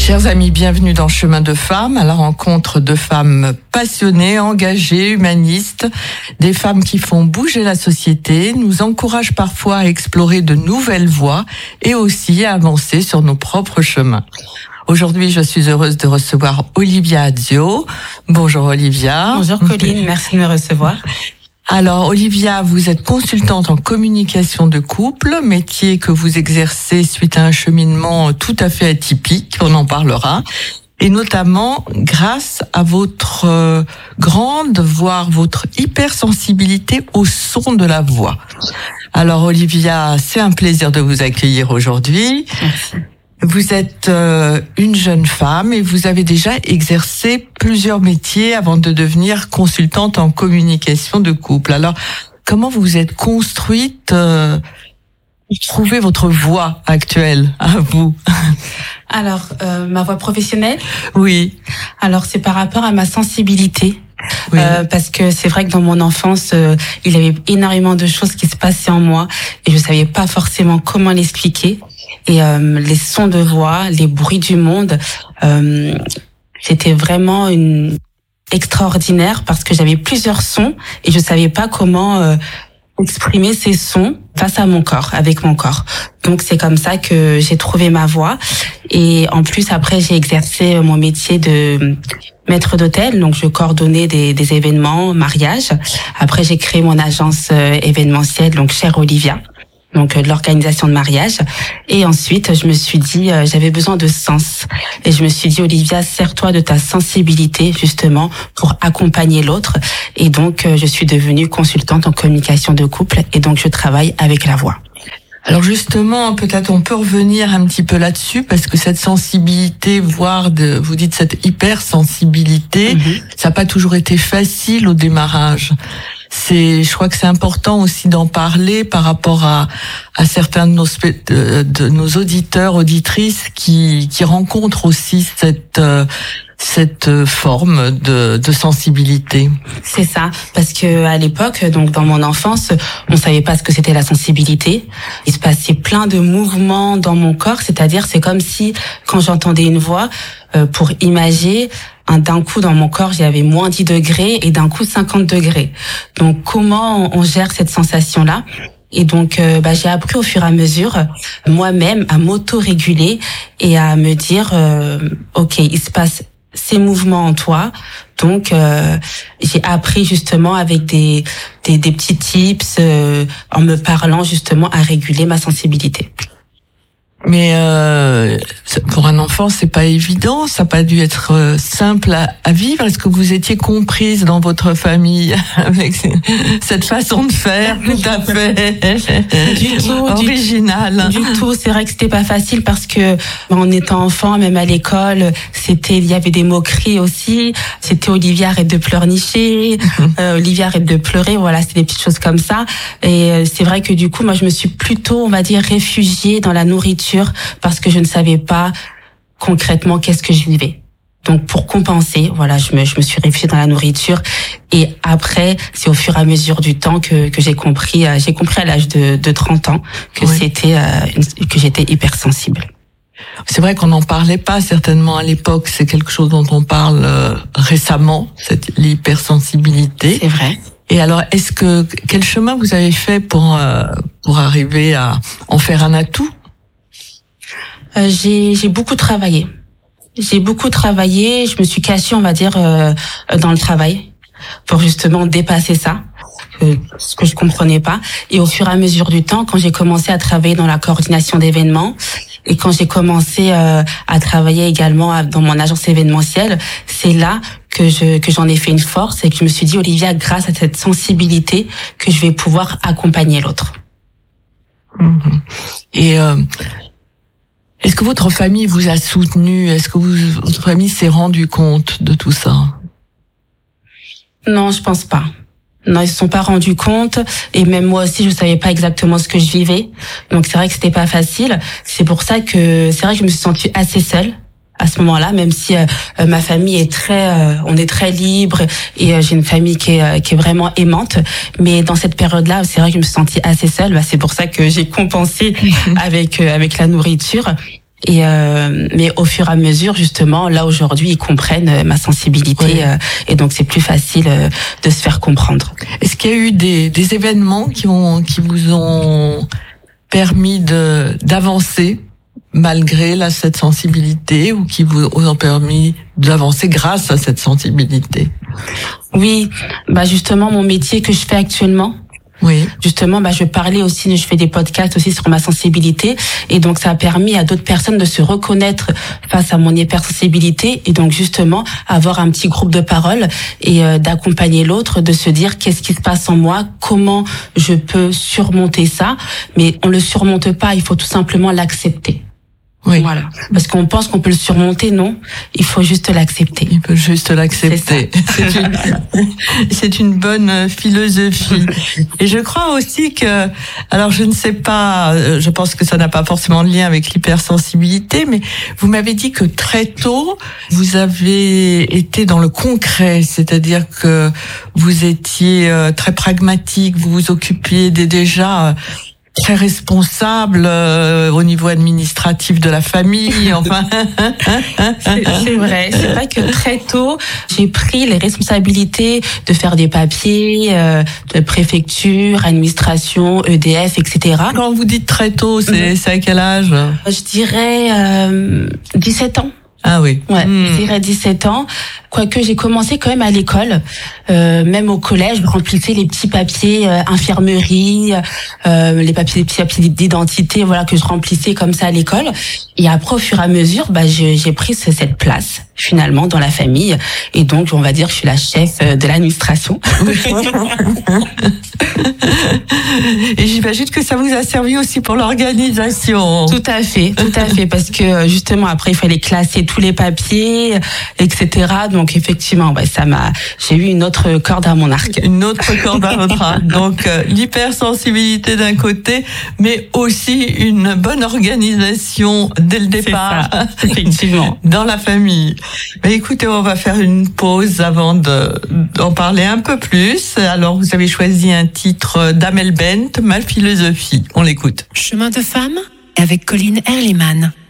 Chers amis, bienvenue dans Chemin de Femmes, à la rencontre de femmes passionnées, engagées, humanistes, des femmes qui font bouger la société, nous encouragent parfois à explorer de nouvelles voies et aussi à avancer sur nos propres chemins. Aujourd'hui, je suis heureuse de recevoir Olivia Azio. Bonjour Olivia. Bonjour Colline, merci de me recevoir. Alors Olivia, vous êtes consultante en communication de couple, métier que vous exercez suite à un cheminement tout à fait atypique, on en parlera, et notamment grâce à votre grande, voire votre hypersensibilité au son de la voix. Alors Olivia, c'est un plaisir de vous accueillir aujourd'hui. Merci. Vous êtes une jeune femme et vous avez déjà exercé plusieurs métiers avant de devenir consultante en communication de couple. Alors, comment vous vous êtes construite pour trouver votre voie actuelle à vous? Alors, ma voie professionnelle? Oui. Alors, c'est par rapport à ma sensibilité. Oui. Parce que c'est vrai que dans mon enfance, il y avait énormément de choses qui se passaient en moi et je savais pas forcément comment l'expliquer. Et les sons de voix, les bruits du monde, c'était vraiment extraordinaire parce que j'avais plusieurs sons et je savais pas comment exprimer ces sons face à mon corps, avec mon corps. Donc c'est comme ça que j'ai trouvé ma voie. Et en plus après j'ai exercé mon métier de maître d'hôtel, donc je coordonnais des événements, mariages. Après j'ai créé mon agence événementielle, donc Chère Olivia. Donc de l'organisation de mariage. Et ensuite, je me suis dit, j'avais besoin de sens. Et je me suis dit, Olivia, sers-toi de ta sensibilité justement pour accompagner l'autre. Et donc, je suis devenue consultante en communication de couple. Et donc, je travaille avec la voix. Alors justement, peut-être on peut revenir un petit peu là-dessus parce que cette sensibilité, voire vous dites cette hypersensibilité, ça n'a pas toujours été facile au démarrage. Je crois que c'est important aussi d'en parler par rapport à certains de nos auditeurs, auditrices qui rencontrent aussi cette forme de sensibilité. C'est ça, parce que à l'époque, donc dans mon enfance, on savait pas ce que c'était la sensibilité. Il se passait plein de mouvements dans mon corps, c'est-à-dire c'est comme si quand j'entendais une voix, pour imager, d'un coup dans mon corps, j'avais moins 10 degrés et d'un coup 50 degrés. Donc comment on gère cette sensation-là? Et donc j'ai appris au fur et à mesure moi-même à m'auto-réguler et à me dire OK, il se passe ces mouvements en toi. Donc j'ai appris justement avec des petits tips en me parlant justement à réguler ma sensibilité. Mais pour un enfant, c'est pas évident, ça n'a pas dû être simple à vivre. Est-ce que vous étiez comprise dans votre famille avec cette façon de faire tout à fait originale? Du tout, c'est vrai que c'était pas facile parce que en étant enfant, même à l'école, il y avait des moqueries aussi. C'était Olivia, arrête de pleurnicher, Olivia, arrête de pleurer. Voilà, c'était des petites choses comme ça. Et c'est vrai que du coup, moi, je me suis plutôt, on va dire, réfugiée dans la nourriture parce que je ne savais pas concrètement qu'est-ce que je vivais. Donc pour compenser, voilà, je me suis réfugiée dans la nourriture et après, c'est au fur et à mesure du temps que j'ai compris à l'âge de 30 ans que que j'étais hypersensible. C'est vrai qu'on n'en parlait pas certainement à l'époque, c'est quelque chose dont on parle récemment, l'hypersensibilité. C'est vrai. Et alors, quel chemin vous avez fait pour arriver à en faire un atout? J'ai beaucoup travaillé. Je me suis cachée, on va dire, dans le travail pour justement dépasser ça, ce que je comprenais pas. Et au fur et à mesure du temps, quand j'ai commencé à travailler dans la coordination d'événements et quand j'ai commencé à travailler également dans mon agence événementielle, c'est là que j'en ai fait une force et que je me suis dit, Olivia, grâce à cette sensibilité, que je vais pouvoir accompagner l'autre. Et est-ce que votre famille vous a soutenu? Est-ce que votre famille s'est rendu compte de tout ça? Non, je pense pas. Non, ils se sont pas rendus compte. Et même moi aussi, je savais pas exactement ce que je vivais. Donc c'est vrai que c'était pas facile. C'est pour ça que je me suis sentie assez seule à ce moment-là, même si ma famille est on est très libre et j'ai une famille qui est vraiment aimante. Mais dans cette période-là, c'est vrai que je me suis sentie assez seule. C'est pour ça que j'ai compensé avec la nourriture. Et mais au fur et à mesure, justement, là aujourd'hui, ils comprennent ma sensibilité, Oui. et donc c'est plus facile de se faire comprendre. Est-ce qu'il y a eu des événements qui vous ont permis d'avancer malgré cette sensibilité, ou qui vous ont permis d'avancer grâce à cette sensibilité? Oui, justement, mon métier que je fais actuellement. Oui. Justement, je parlais aussi, je fais des podcasts aussi sur ma sensibilité, et donc ça a permis à d'autres personnes de se reconnaître face à mon hypersensibilité, et donc justement avoir un petit groupe de parole et d'accompagner l'autre, de se dire qu'est-ce qui se passe en moi, comment je peux surmonter ça, mais on le surmonte pas, il faut tout simplement l'accepter. Oui. Voilà. Parce qu'on pense qu'on peut le surmonter, non. Il faut juste l'accepter. Il peut juste l'accepter. C'est une bonne philosophie. Et je crois aussi que, alors je ne sais pas, je pense que ça n'a pas forcément de lien avec l'hypersensibilité, mais vous m'avez dit que très tôt, vous avez été dans le concret, c'est-à-dire que vous étiez très pragmatique, vous vous occupiez déjà très responsable au niveau administratif de la famille, enfin. C'est vrai. C'est vrai que très tôt, j'ai pris les responsabilités de faire des papiers, de préfecture, administration, EDF, etc. Quand vous dites très tôt, c'est à quel âge? Je dirais 17 ans. Ah oui. Ouais, je dirais 17 ans. Quoique j'ai commencé quand même à l'école, même au collège, je remplissais les petits papiers infirmerie, les petits papiers d'identité, voilà, que je remplissais comme ça à l'école. Et après, au fur et à mesure, j'ai pris cette place finalement dans la famille, et donc on va dire que je suis la chef de l'administration. Et j'imagine que ça vous a servi aussi pour l'organisation. Tout à fait, parce que justement après il fallait classer tous les papiers, etc. Donc effectivement, j'ai eu une autre corde à mon arc. Une autre corde à votre arc. Donc l'hypersensibilité d'un côté, mais aussi une bonne organisation dès le départ. C'est ça, effectivement. Dans la famille. Mais écoutez, on va faire une pause avant d'en parler un peu plus. Alors vous avez choisi un titre d'Amel Bent, Ma philosophie. On l'écoute. Chemin de femme avec Colline Erliman.